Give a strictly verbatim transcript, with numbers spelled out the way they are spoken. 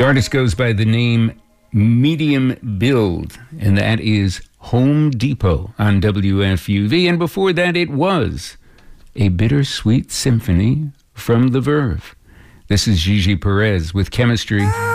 artist goes by the name Medium Build, and that is Home Depot on W F U V. And before that, it was A Bittersweet Symphony from The Verve. This is Gigi Perez with Chemistry.